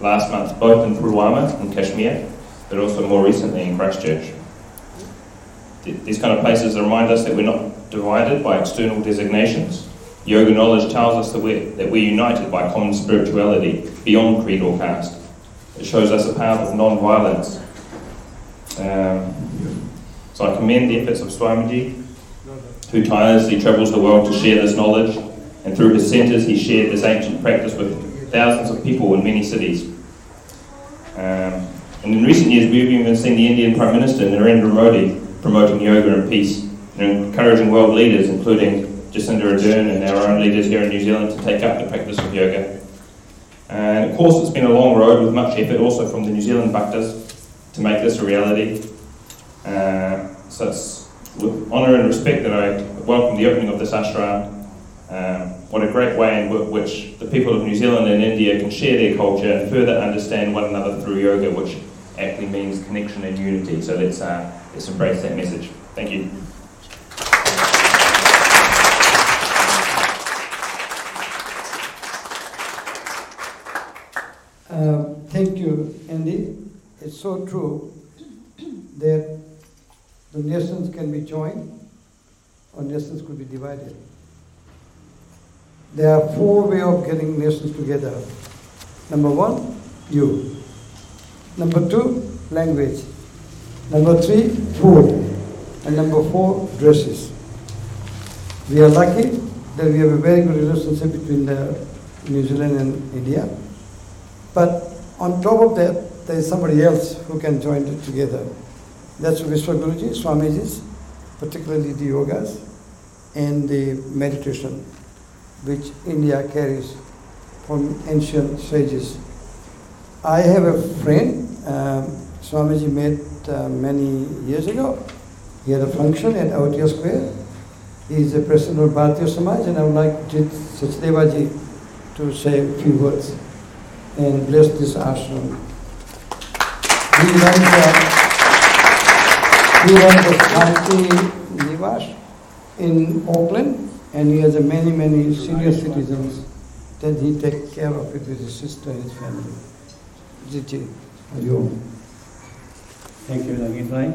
last month, both in Pulwama in Kashmir, but also more recently in Christchurch. These kind of places remind us that we're not divided by external designations. Yoga knowledge tells us that we're united by common spirituality beyond creed or caste. It shows us a path of non-violence. So I commend the efforts of Swamiji, who tirelessly travels the world to share this knowledge, and through his centres he shared this ancient practice with thousands of people in many cities. And in recent years we've even seen the Indian Prime Minister Narendra Modi promoting yoga and peace, and encouraging world leaders, including Jacinda Ardern and our own leaders here in New Zealand, to take up the practice of yoga. And of course it's been a long road with much effort also from the New Zealand Bhaktas to make this a reality. So it's with honour and respect that I welcome the opening of this ashram. What a great way in which the people of New Zealand and India can share their culture and further understand one another through yoga, which actually means connection and unity. So let's embrace that message. Thank you. Thank you, Andy. It's so true that the nations can be joined or nations could be divided. There are 4 ways of getting nations together. Number 1, you. Number 2, language. Number 3, food. And number 4, dresses. We are lucky that we have a very good relationship between New Zealand and India. But on top of that, there is somebody else who can join it together. That's Vishwaguruji, Swamiji's, particularly the yogas and the meditation, which India carries from ancient sages. I have a friend, Swamiji met many years ago. He had a function at Aotia Square. He is the president of Bharatiya Samaj, and I would like Sachdevaji to say a few words and bless this ashram. He runs the Shanti Nivash in Auckland, and he has many senior citizens that he takes care of it with his sister and his family. Jiji, Ayom. Thank you, Nagin Bhai.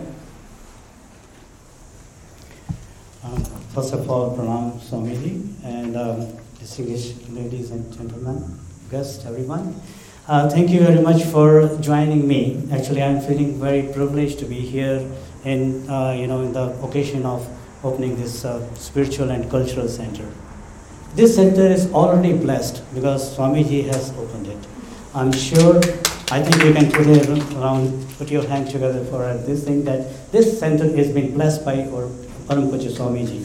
First of all, pranam Swamiji, and distinguished ladies and gentlemen, guests, everyone. Thank you very much for joining me. Actually, I'm feeling very privileged to be here in the occasion of opening this spiritual and cultural center. This center is already blessed because Swamiji has opened it. I'm sure, I think you can put your hand together for this thing, that this center has been blessed by our Param Pujya Swamiji.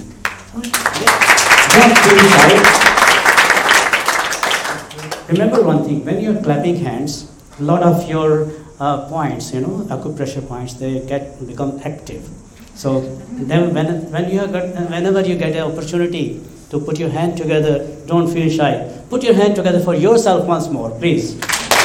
Remember one thing, when you're clapping hands, a lot of your points, acupressure points, they become active. So then whenever you get an opportunity to put your hand together, don't feel shy. Put your hand together for yourself once more, please.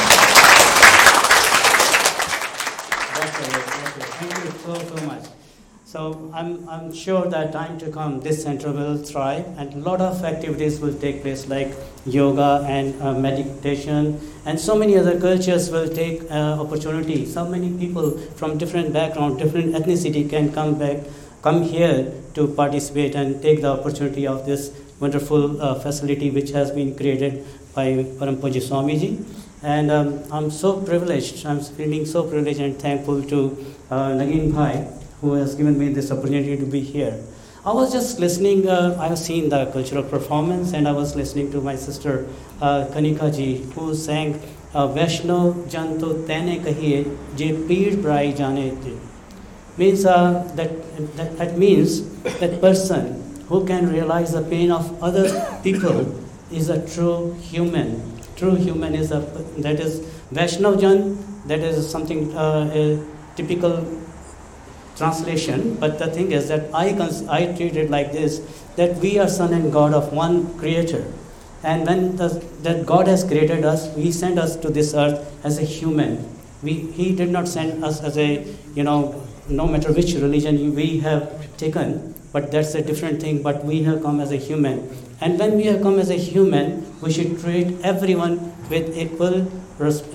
Thank you so much. So I'm sure that time to come, this center will thrive, and a lot of activities will take place, like yoga and meditation, and so many other cultures will take opportunity. So many people from different background, different ethnicity can come here to participate and take the opportunity of this wonderful facility which has been created by Param Pujya Swamiji. And I'm so privileged, I'm feeling so privileged and thankful to Nagin Bhai, who has given me this opportunity to be here. I was just listening, I have seen the cultural performance, and I was listening to my sister Kanika ji, who sang Vaishnav Janto Tene Kahiye Je Peer Brai Jane Te. Means that means that person who can realize the pain of other people is a true human. True human is that is Vaishnav Jan, that is something a typical translation, but the thing is that I treat it like this, that we are son and God of one creator, and when that God has created us, He sent us to this earth as a human. He did not send us as a, no matter which religion we have taken, but that's a different thing, but we have come as a human. And when we have come as a human, we should treat everyone with